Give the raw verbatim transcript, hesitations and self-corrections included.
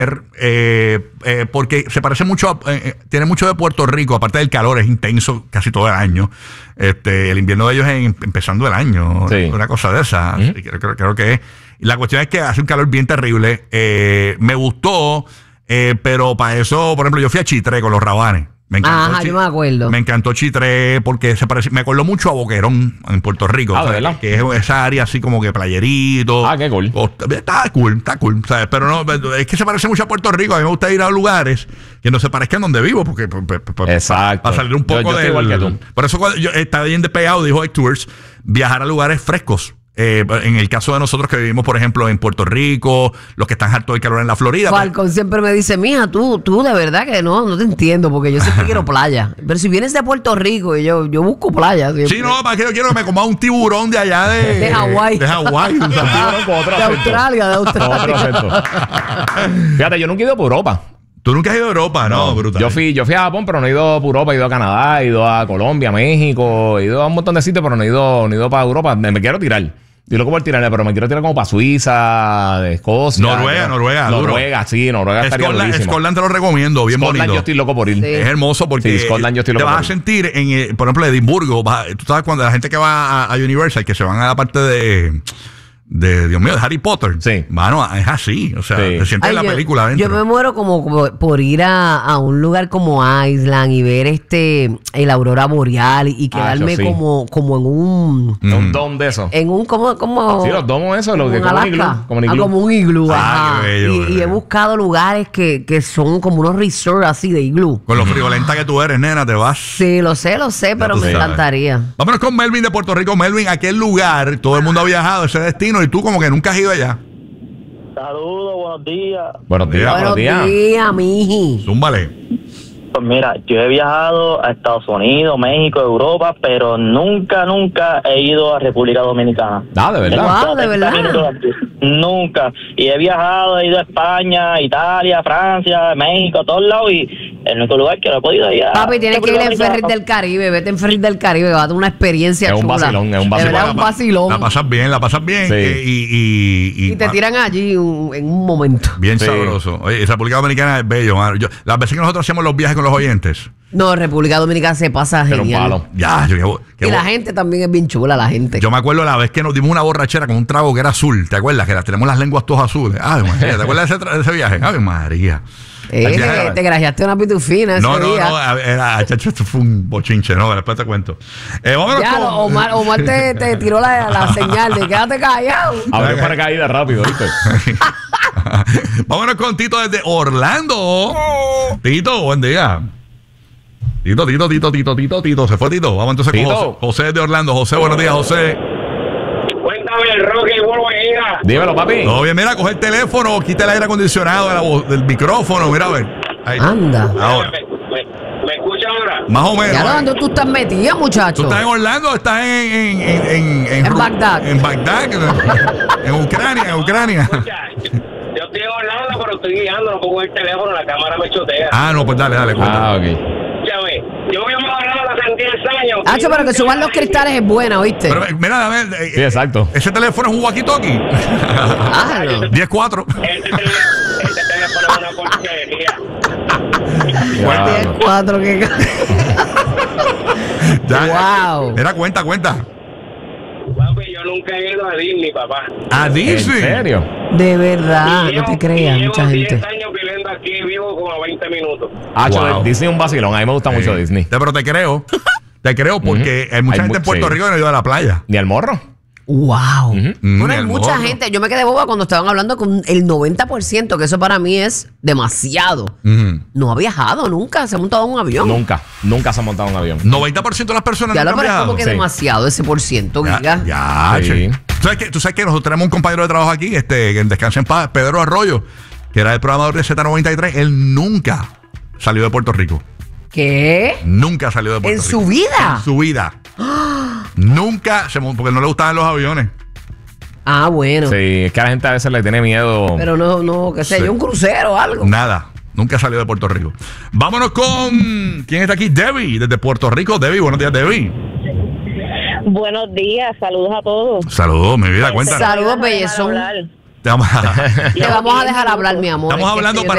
Eh, eh, porque se parece mucho, a, eh, tiene mucho de Puerto Rico, aparte del calor, es intenso casi todo el año. Este, el invierno de ellos es en, empezando el año, sí. una, una cosa de esa. Uh-huh. Creo, creo, creo que es. La cuestión es que hace un calor bien terrible. Eh, me gustó, eh, pero para eso, por ejemplo, yo fui a Chitré con los Rabanes. Me encantó. Ajá, yo me acuerdo. Me encantó Chitré porque se parece, me acuerdo mucho a Boquerón en Puerto Rico. Ah, ¿sabes? ¿verdad? Que es esa área así como que playerito. Ah, qué cool. Costa, está cool, está cool. ¿Sabes? Pero no, es que se parece mucho a Puerto Rico. A mí me gusta ir a lugares que no se parezcan donde vivo. Porque, exacto. Para salir un poco yo, yo de. Igual que tú. Por eso cuando yo estaba bien despegado, dijo Tours, viajar a lugares frescos. Eh, en el caso de nosotros que vivimos, por ejemplo, en Puerto Rico, los que están hartos de calor en la Florida. Falcón pues, siempre me dice, mija, tú, tú de verdad que no, no te entiendo, porque yo siempre quiero playa. Pero si vienes de Puerto Rico, y yo, yo busco playa. Siempre. Sí, no, para que yo quiero que me coma un tiburón de allá de... De Hawái. De Hawái. De Australia, de Australia. Fíjate, yo nunca he ido por Europa. ¿Tú nunca has ido a Europa? No, no, brutal. Yo fui, yo fui a Japón, pero no he ido por Europa. He ido a Canadá, he ido a Colombia, México. He ido a un montón de sitios, pero no he ido, no he ido para Europa. Me, me quiero tirar. Yo loco por tirarle, pero me quiero tirar como para Suiza, de Escocia. Noruega, Noruega. Noruega, duro. sí, Noruega estaría Scotland, Scotland te lo recomiendo, bien Scotland bonito. yo estoy loco por ir. Sí. Es hermoso porque sí, Scotland yo estoy loco te vas por a sentir, en, por ejemplo, Edimburgo. Vas, tú sabes cuando la gente que va a, a Universal, que se van a la parte de... De, Dios mío, de Harry Potter. Sí. Mano, es así. O sea, sí. te sientes en la yo, película adentro. Yo me muero como, como por ir a, a un lugar como Island y ver este el aurora boreal y, y quedarme ah, sí. como, como en un... Mm. Un dom de eso. En un como... como sí, los domos eso, lo que como un iglú. Como un iglú. Ah, como un iglú. Ah, ajá. qué bello, y, qué y he bello. buscado lugares que, que son como unos resorts así de iglú. Con lo friolenta que tú eres, nena, te vas. Sí, lo sé, lo sé, pero me sabes. encantaría. Vámonos con Melvin de Puerto Rico. Melvin, ¿a qué lugar todo el mundo ha viajado, ese destino, y tú como que nunca has ido allá? Saludos, buenos días. Buenos días, Buenos buenos días. días, miji. Zúmbale. Pues mira, yo he viajado a Estados Unidos, México, Europa, pero nunca, nunca he ido a República Dominicana. Ah, de verdad. Wow, de verdad. Nunca. Y he viajado, he ido a España, Italia, Francia, México, a todos lados, y el único lugar que no he podido ir a... Papi, tienes que ir en Ferris del Caribe, vete en Ferris del Caribe, va a tener una experiencia Es un chula. vacilón, es un De vacilón. verdad, un vacilón. La pasas bien, la pasas bien. Sí. eh, y, y, y, Y te tiran allí un- en un momento. Bien Sí. sabroso. Oye, República Dominicana es bello, mano. Yo, las veces que nosotros hacemos los viajes con los oyentes, No, República Dominicana se pasa Pero un genial. palo. ya, yo, yo- qué Y bo- la gente también es bien chula, la gente. yo me acuerdo la vez que nos dimos una borrachera con un trago que era azul. ¿Te acuerdas? Que las tenemos las lenguas todas azules. Ave María, ¿te acuerdas de ese, tra- de ese viaje? Ave María. Eh, El te, viaje- te grajeaste una pitufina ese No, no, día. no, a ver, era, chacho, esto fue un bochinche, no, después te cuento. Eh, vámonos Ya, con... Omar, Omar te, te tiró la, la señal de quédate callado. Abrió paracaídas rápido, ¿viste? Vámonos con Tito desde Orlando. Tito, buen día. Tito, Tito, Tito, Tito, Tito, Tito. Se fue Tito. Vamos entonces Tito. con José. José desde Orlando. José, buenos días, José. Cuéntame el Rocky, vuelvo a ir. Dímelo, papi. Todo bien, mira, coge el teléfono, quita el aire acondicionado de la voz- del micrófono, mira a ver. Ahí. Anda. Ahora. ¿Me, me, me escucha ahora? Más o menos. Ya ahí. dónde tú estás metida, ¿Tú muchacho. estás en Orlando o estás en... En, en, en, en, En Ru- Bagdad. En Bagdad. En Ucrania, en Ucrania. Escucha, yo estoy en Orlando, pero estoy guiando, no pongo el teléfono, la cámara me chotea. Ah, no, pues dale, dale. cuéntame. Ah, ok. Escúchame, yo vivo en Orlando hace diez años. Hacho, pero que suban los cristales es buena, ¿oíste? Pero eh, mira, dame, eh, Sí, exacto. ese teléfono es un walkie-talkie. Ah, no. diez cuatro. Este teléfono este teléfono es una porquería. diez cuatro que... Ya, ya. Wow. Mira, cuenta, cuenta. Papi, yo nunca he ido a Disney, papá. A ¿En Disney. serio? De verdad, Y no te llevo- creas, y mucha llevo gente. diez años viviendo aquí, vivo como a veinte minutos. Ah, Wow. wow. Disney es un vacilón. A mí me gusta mucho Sí. Disney. Te- Pero te creo. Te creo porque Ujú. hay mucha Hay gente en mu- Puerto sí. Rico que no ha ido a la playa. Ni al morro. Wow. Ujú. Mm, Bueno, hay el mucha morro. gente. Yo me quedé boba cuando estaban hablando con el noventa por ciento, que eso para mí es demasiado. Ujú. No ha viajado nunca, se ha montado en un avión. Nunca. Nunca se ha montado un avión. noventa por ciento de las personas Ya nunca lo han parece como viajado. que Sí. demasiado ese por ciento, Ya, Giga. ya, Sí. che. ¿Tú sabes, que, tú sabes que nosotros tenemos un compañero de trabajo aquí, este, que en Descanse en Paz, Pedro Arroyo, que era el programador de Z noventa y tres. Él nunca salió de Puerto Rico. ¿Qué? Nunca salió de Puerto ¿En Rico. su vida? En su vida. Nunca se montó, porque no le gustaban los aviones. Ah, bueno. Sí, es que a la gente a veces le tiene miedo. Pero no, no, qué sé Sí. yo, un crucero o algo. Nada. Nunca salió de Puerto Rico. Vámonos con... ¿Quién está aquí? Debbie, desde Puerto Rico. Debbie, buenos días, Debbie. Buenos días, saludos a todos. Saludos, mi vida, cuéntanos. Saludos, Vamos a dejar bellezón. hablar. Te vamos a, Te vamos a dejar hablar, mi amor. estamos Es que hablando estoy para